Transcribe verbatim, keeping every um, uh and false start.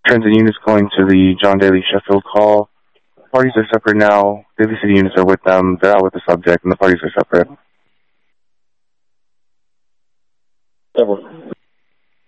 Transit units going to the John Daly Sheffield call. Parties are separate now. Daly City units are with them. They're out with the subject, and the parties are separate.